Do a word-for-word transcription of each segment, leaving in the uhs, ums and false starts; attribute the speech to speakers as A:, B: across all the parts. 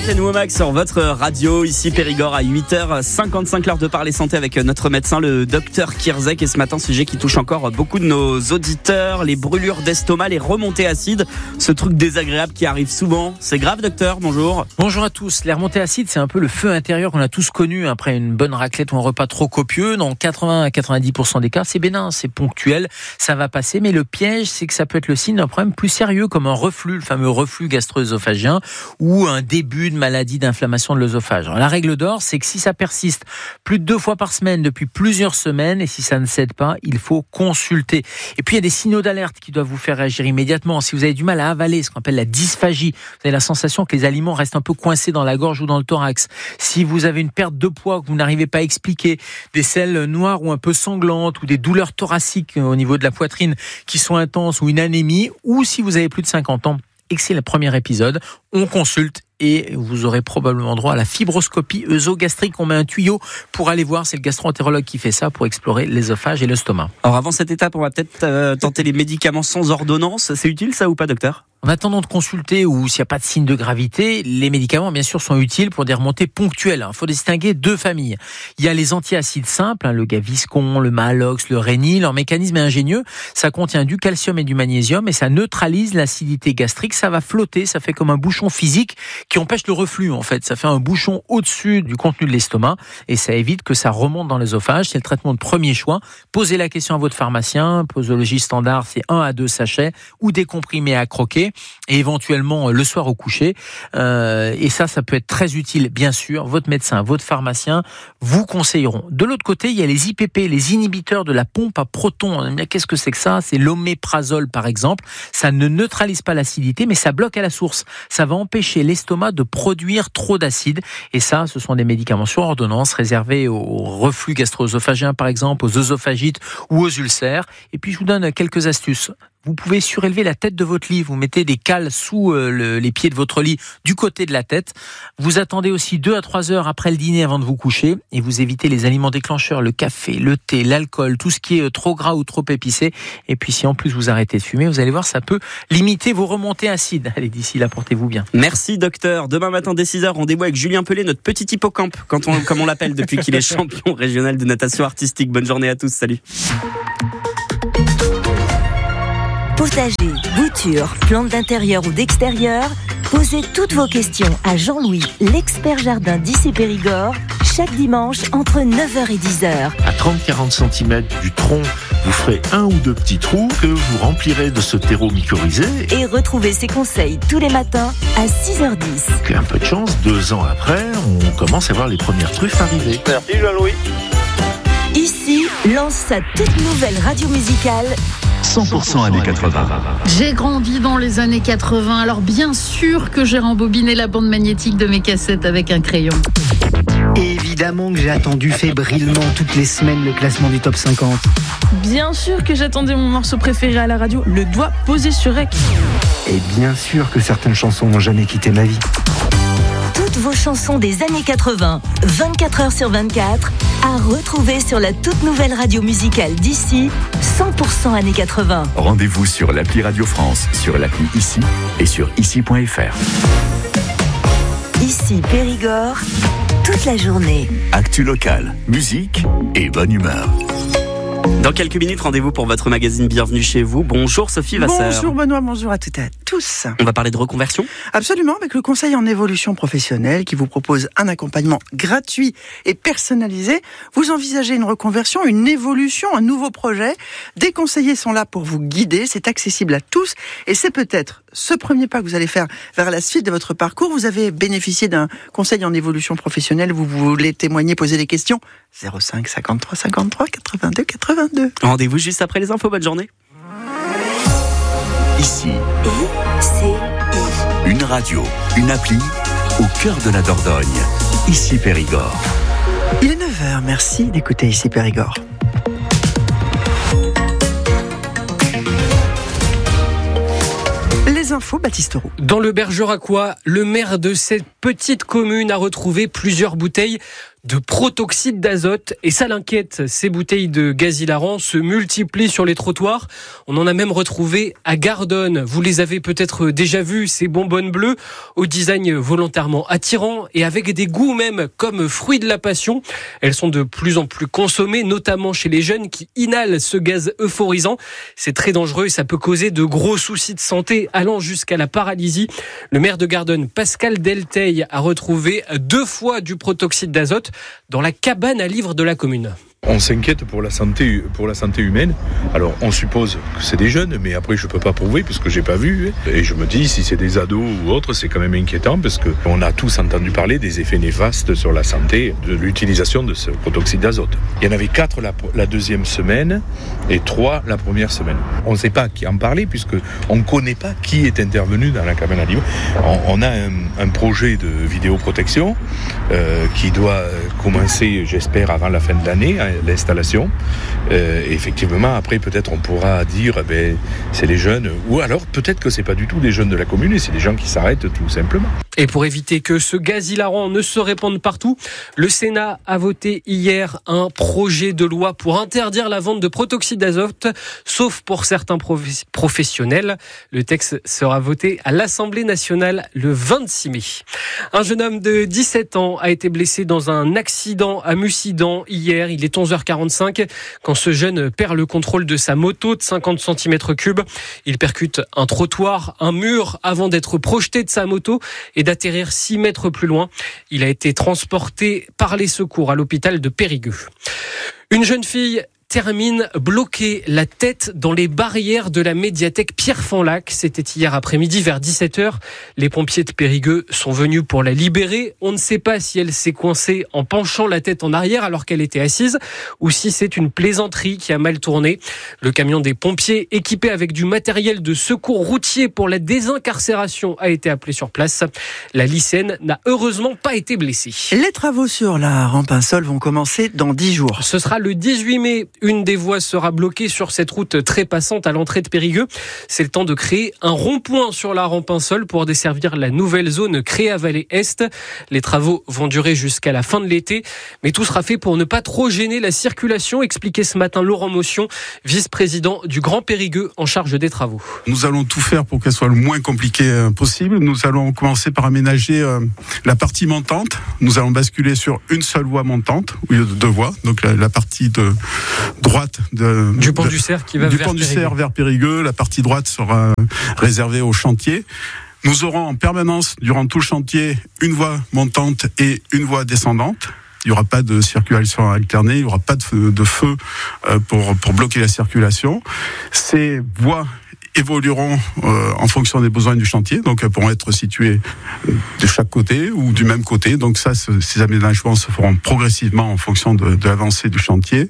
A: Jacqueline Womack sur votre radio, ici Périgord à huit heures cinquante-cinq, l'heure de parler santé avec notre médecin, le docteur Kierzek. Et ce matin, sujet qui touche encore beaucoup de nos auditeurs, les brûlures d'estomac, les remontées acides, ce truc désagréable qui arrive souvent. C'est grave, docteur? Bonjour.
B: Bonjour à tous. Les remontées acides, c'est un peu le feu intérieur qu'on a tous connu après une bonne raclette ou un repas trop copieux. Dans quatre-vingts à quatre-vingt-dix pour cent des cas, c'est bénin, c'est ponctuel, ça va passer. Mais le piège, c'est que ça peut être le signe d'un problème plus sérieux, comme un reflux, le fameux reflux gastro-œsophagien, ou un début de maladie d'inflammation de l'œsophage. Alors, la règle d'or, c'est que si ça persiste plus de deux fois par semaine depuis plusieurs semaines, et si ça ne cède pas, il faut consulter. Et puis il y a des signaux d'alerte qui doivent vous faire réagir immédiatement. Si vous avez du mal à avaler, ce qu'on appelle la dysphagie, vous avez la sensation que les aliments restent un peu coincés dans la gorge ou dans le thorax. Si vous avez une perte de poids que vous n'arrivez pas à expliquer, des selles noires ou un peu sanglantes, ou des douleurs thoraciques au niveau de la poitrine qui sont intenses, ou une anémie, ou si vous avez plus de cinquante ans et que c'est le premier épisode, on consulte et vous aurez probablement droit à la fibroscopie œsogastrique. On met un tuyau pour aller voir, c'est le gastro-entérologue qui fait ça, pour explorer l'œsophage et l'estomac.
A: Alors avant cette étape, on va peut-être euh, tenter les médicaments sans ordonnance. C'est utile ça ou pas, docteur ?
B: En attendant de consulter ou s'il n'y a pas de signe de gravité, les médicaments bien sûr sont utiles pour des remontées ponctuelles. Il faut distinguer deux familles. Il y a les antiacides simples, hein, le Gaviscon, le Maalox, le Réni. Leur mécanisme est ingénieux. Ça contient du calcium et du magnésium et ça neutralise l'acidité gastrique. Ça va flotter, ça fait comme un bouchon physique qui empêche le reflux en fait. Ça fait un bouchon au-dessus du contenu de l'estomac et ça évite que ça remonte dans l'œsophage. C'est le traitement de premier choix. Posez la question à votre pharmacien. Posologie standard, c'est un à deux sachets ou des comprimés à croquer. Et éventuellement le soir au coucher. Euh, et ça, ça peut être très utile, bien sûr. Votre médecin, votre pharmacien vous conseilleront. De l'autre côté, il y a les I P P, les inhibiteurs de la pompe à protons. Qu'est-ce que c'est que ça ? C'est l'oméprazole, par exemple. Ça ne neutralise pas l'acidité, mais ça bloque à la source. Ça va empêcher l'estomac de produire trop d'acide. Et ça, ce sont des médicaments sur ordonnance réservés au reflux gastro-œsophagien, par exemple, aux œsophagites ou aux ulcères. Et puis, je vous donne quelques astuces. Vous pouvez surélever la tête de votre lit. Vous mettez des cales sous euh, le, les pieds de votre lit du côté de la tête. Vous attendez aussi deux à trois heures après le dîner avant de vous coucher et vous évitez les aliments déclencheurs, le café, le thé, l'alcool, tout ce qui est trop gras ou trop épicé. Et puis si en plus vous arrêtez de fumer, vous allez voir, ça peut limiter vos remontées acides. Allez, d'ici là, portez-vous bien.
A: Merci docteur. Demain matin dès six heures, rendez-vous avec Julien Pelé, notre petit hippocampe, quand on, comme on l'appelle depuis qu'il est champion régional de natation artistique. Bonne journée à tous, salut.
C: Potager, bouture, plantes d'intérieur ou d'extérieur, posez toutes vos questions à Jean-Louis, l'expert jardin d'Issy Périgord, chaque dimanche entre neuf heures et dix heures.
D: À trente à quarante centimètres du tronc, vous ferez un ou deux petits trous que vous remplirez de ce terreau mycorhizé.
C: Et retrouvez ses conseils tous les matins à six heures dix.
D: Puis un peu de chance, deux ans après, on commence à voir les premières truffes arriver.
E: Merci Jean-Louis.
C: Ici lance sa toute nouvelle radio musicale
F: cent pour cent années quatre-vingts.
G: J'ai grandi dans les années quatre-vingts, alors bien sûr que j'ai rembobiné la bande magnétique de mes cassettes avec un crayon.
H: Évidemment que j'ai attendu fébrilement toutes les semaines le classement du top cinquante.
I: Bien sûr que j'attendais mon morceau préféré à la radio, le doigt posé sur rec.
H: Et bien sûr que certaines chansons n'ont jamais quitté ma vie.
C: Toutes vos chansons des années quatre-vingts, vingt-quatre heures sur vingt-quatre, à retrouver sur la toute nouvelle radio musicale d'ici, cent pour cent années quatre-vingts.
F: Rendez-vous sur l'appli Radio France, sur l'appli Ici et sur ici point f r.
C: Ici Périgord, toute la journée.
F: Actu locale, musique et bonne humeur.
A: Dans quelques minutes, rendez-vous pour votre magazine Bienvenue chez vous. Bonjour Sophie Vasseur.
J: Bonjour Benoît, bonjour à toutes et à tous.
A: On va parler de reconversion ?
J: Absolument, avec le conseil en évolution professionnelle qui vous propose un accompagnement gratuit et personnalisé. Vous envisagez une reconversion, une évolution, un nouveau projet. Des conseillers sont là pour vous guider, c'est accessible à tous et c'est peut-être ce premier pas que vous allez faire vers la suite de votre parcours. Vous avez bénéficié d'un conseil en évolution professionnelle, vous voulez témoigner, poser des questions. zéro cinq cinquante-trois cinquante-trois quatre-vingt-deux quatre-vingt-deux.
A: Rendez-vous juste après les infos, bonne journée.
F: Ici,
C: I C I.
F: une radio, une appli au cœur de la Dordogne. Ici Périgord.
J: Il est neuf heures, merci d'écouter Ici Périgord. Les infos, Baptiste Roux.
K: Dans le Bergeracois, le maire de cette petite commune a retrouvé plusieurs bouteilles
E: de protoxyde d'azote. Et ça l'inquiète, ces bouteilles de gaz hilarant se multiplient sur les trottoirs. On en a même retrouvé à Gardonne. Vous les avez peut-être déjà vues, ces bonbonnes bleues, au design volontairement attirant et avec des goûts même comme fruits de la passion. Elles sont de plus en plus consommées, notamment chez les jeunes qui inhalent ce gaz euphorisant. C'est très dangereux et ça peut causer de gros soucis de santé allant jusqu'à la paralysie. Le maire de Gardonne, Pascal Delteil, a retrouvé deux fois du protoxyde d'azote dans la cabane à livres de la commune.
K: On s'inquiète pour la santé, pour la santé humaine. Alors, on suppose que c'est des jeunes, mais après, je peux pas prouver puisque j'ai pas vu. Et je me dis, si c'est des ados ou autres, c'est quand même inquiétant parce que on a tous entendu parler des effets néfastes sur la santé de l'utilisation de ce protoxyde d'azote. Il y en avait quatre la, la deuxième semaine et trois la première semaine. On ne sait pas qui en parlait puisque on ne connaît pas qui est intervenu dans la cabane à livres. On, on a un, un projet de vidéoprotection euh, qui doit commencer, j'espère, avant la fin de l'année, l'installation. Euh, effectivement, après, peut-être on pourra dire eh ben, c'est les jeunes, ou alors peut-être que c'est pas du tout des jeunes de la commune et c'est des gens qui s'arrêtent tout simplement.
E: Et pour éviter que ce gaz hilarant ne se répande partout, le Sénat a voté hier un projet de loi pour interdire la vente de protoxyde d'azote, sauf pour certains prof- professionnels. Le texte sera voté à l'Assemblée nationale le vingt-six mai. Un jeune homme de dix-sept ans a été blessé dans un accident à Mussidan hier. Il est onze heures quarante-cinq quand ce jeune perd le contrôle de sa moto de cinquante centimètres cubes. Il percute un trottoir, un mur avant d'être projeté de sa moto et d'atterrir six mètres plus loin. Il a été transporté par les secours à l'hôpital de Périgueux. Une jeune fille termine bloquée, la tête dans les barrières de la médiathèque Pierre-Fanlac. C'était hier après-midi vers dix-sept heures. Les pompiers de Périgueux sont venus pour la libérer. On ne sait pas si elle s'est coincée en penchant la tête en arrière alors qu'elle était assise ou si c'est une plaisanterie qui a mal tourné. Le camion des pompiers, équipé avec du matériel de secours routier pour la désincarcération, a été appelé sur place. La lycéenne n'a heureusement pas été blessée.
J: Les travaux sur la rampe Insol vont commencer dans dix jours.
E: Ce sera le dix-huit mai. Une des voies sera bloquée sur cette route très passante à l'entrée de Périgueux. C'est le temps de créer un rond-point sur la rampe Insol pour desservir la nouvelle zone Créa-Vallée Est. Les travaux vont durer jusqu'à la fin de l'été, mais tout sera fait pour ne pas trop gêner la circulation, expliquait ce matin Laurent Motion, vice-président du Grand Périgueux en charge des travaux.
L: Nous allons tout faire pour qu'elle soit le moins compliquée possible. Nous allons commencer par aménager euh, la partie montante. Nous allons basculer sur une seule voie montante au lieu de deux voies. Donc la, la partie de droite de,
E: du pont
L: de,
E: du Cerf qui va
L: du
E: vers
L: pont du
E: Périgueux.
L: Cerf vers Périgueux. La partie droite sera réservée au chantier. Nous aurons en permanence, durant tout le chantier, une voie montante et une voie descendante. Il n'y aura pas de circulation alternée, il n'y aura pas de feu, de feu euh, pour, pour bloquer la circulation. Ces voies évolueront euh, en fonction des besoins du chantier, donc elles pourront être situées de chaque côté ou du même côté. Donc ça, ce, ces aménagements se feront progressivement en fonction de, de l'avancée du chantier.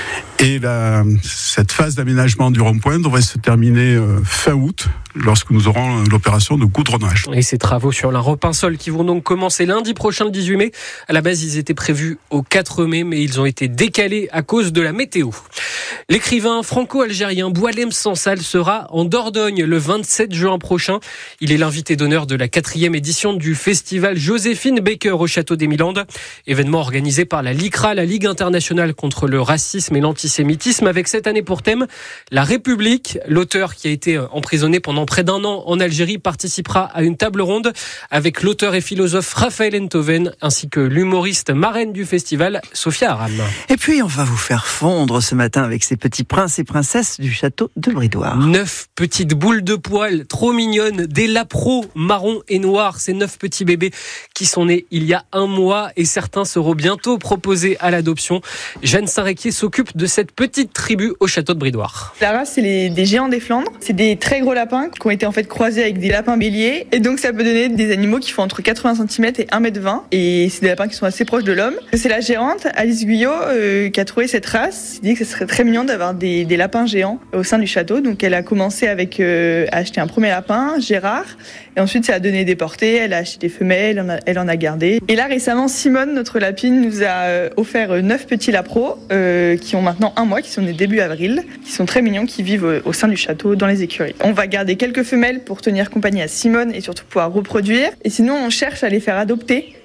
L: Et la, cette phase d'aménagement du rond-point devrait se terminer euh, fin août, lorsque nous aurons l'opération de goudronnage.
E: Et ces travaux sur la rampe Insol qui vont donc commencer lundi prochain, le dix-huit mai. À la base, ils étaient prévus au quatre mai, mais ils ont été décalés à cause de la météo. L'écrivain franco-algérien Boualem Sansal sera en Dordogne le vingt-sept juin prochain. Il est l'invité d'honneur de la quatrième édition du festival Joséphine Baker au Château des Milandes. Événement organisé par la LICRA, la Ligue internationale contre le racisme et l'antisémitisme, avec cette année pour thème la République. L'auteur qui a été emprisonné pendant près d'un an en Algérie participera à une table ronde avec l'auteur et philosophe Raphaël Enthoven ainsi que l'humoriste marraine du festival Sophia Aram.
J: Et puis on va vous faire fondre ce matin avec ces petits princes et princesses du château de Bridoire.
E: Neuf petites boules de poils trop mignonnes, des lapros marron et noirs, ces neuf petits bébés qui sont nés il y a un mois et certains seront bientôt proposés à l'adoption. Jeanne Saint-Réquier s'occupe de cette petite tribu au château de Bridoire.
M: La race, c'est les, des géants des Flandres. C'est des très gros lapins qui ont été en fait croisés avec des lapins béliers. Et donc ça peut donner des animaux qui font entre quatre-vingts centimètres et un mètre vingt. Et c'est des lapins qui sont assez proches de l'homme. C'est la gérante, Alice Guyot, euh, qui a trouvé cette race. Elle dit que ce serait très mignon d'avoir des, des lapins géants au sein du château. Donc elle a commencé avec euh, à acheter un premier lapin, Gérard. Et ensuite, ça a donné des portées. Elle a acheté des femelles, elle en a, elle en a gardé. Et là, récemment, Simone, notre lapine, nous a euh, offert euh, neuf petits lapros euh, qui ont maintenant un mois, qui sont nés début avril, qui sont très mignons, qui vivent euh, au sein du château, dans les écuries. On va garder quelques femelles pour tenir compagnie à Simone et surtout pouvoir reproduire. Et sinon, on cherche à les faire adopter.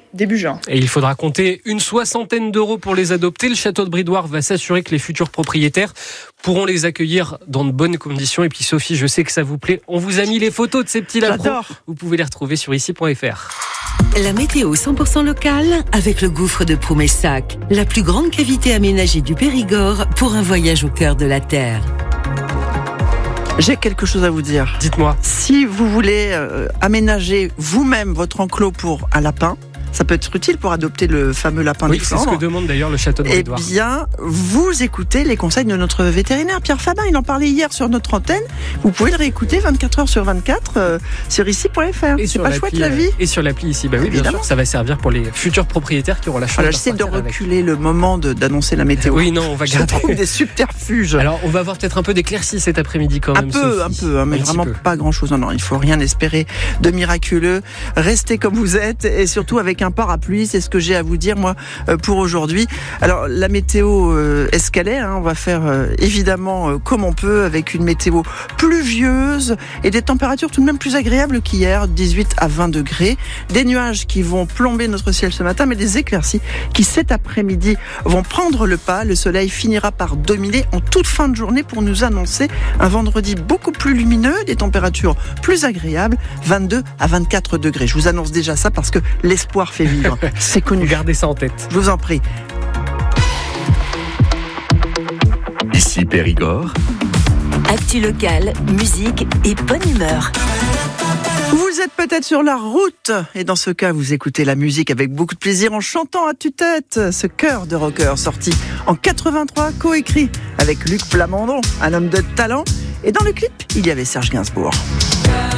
M: début juin.
E: Et il faudra compter une soixantaine d'euros pour les adopter. Le château de Bridoire va s'assurer que les futurs propriétaires pourront les accueillir dans de bonnes conditions. Et puis Sophie, je sais que ça vous plaît. On vous a mis les photos de ces petits lapins.
J: J'adore.
E: Vous pouvez les retrouver sur ici point f r.
N: La météo cent pour cent locale avec le gouffre de Ploumessac, la plus grande cavité aménagée du Périgord pour un voyage au cœur de la Terre.
J: J'ai quelque chose à vous dire.
E: Dites-moi.
J: Si vous voulez euh, aménager vous-même votre enclos pour un lapin, ça peut être utile pour adopter le fameux lapin
E: oui,
J: des
E: c'est
J: Flandres.
E: ce que demande d'ailleurs le château de
J: Eh
E: Bridoire.
J: bien, vous écoutez les conseils de notre vétérinaire Pierre Fabin. Il en parlait hier sur notre antenne. Vous pouvez le réécouter vingt-quatre heures sur vingt-quatre euh, sur ici point f r.
E: Et
J: C'est
E: sur
J: pas
E: l'appli,
J: chouette la vie.
E: Et sur l'appli ici, bah oui, bien
J: Évidemment.
E: sûr, ça va servir pour les futurs propriétaires qui auront la chance
J: Alors,
E: de
J: j'essaie de
E: repartir avec.
J: reculer le moment de, d'annoncer la météo.
E: Oui, non, on va
J: Je
E: garder.
J: trouve des subterfuges.
E: Alors, on va avoir peut-être un peu d'éclaircie cet après-midi quand
J: Un
E: même.
J: peu,
E: Sophie.
J: un peu, hein, mais
E: Un petit
J: vraiment
E: peu.
J: pas grand-chose. Non, non, il faut rien espérer de miraculeux. Restez comme vous êtes et surtout avec un parapluie. C'est ce que j'ai à vous dire, moi, euh, pour aujourd'hui. Alors, la météo euh, escalait. Hein, on va faire euh, évidemment euh, comme on peut avec une météo pluvieuse et des températures tout de même plus agréables qu'hier, dix-huit à vingt degrés. Des nuages qui vont plomber notre ciel ce matin, mais des éclaircies qui cet après-midi vont prendre le pas. Le soleil finira par dominer en toute fin de journée pour nous annoncer un vendredi beaucoup plus lumineux, des températures plus agréables, vingt-deux à vingt-quatre degrés. Je vous annonce déjà ça parce que l'espoir fait vivre. C'est connu.
E: Gardez ça en tête.
J: Je vous en prie.
F: Ici Périgord.
C: Actu locale, musique et bonne humeur.
J: Vous êtes peut-être sur la route et dans ce cas, vous écoutez la musique avec beaucoup de plaisir en chantant à tue-tête ce chœur de rocker sorti en quatre-vingt-trois, coécrit avec Luc Plamondon, un homme de talent. Et dans le clip, il y avait Serge Gainsbourg.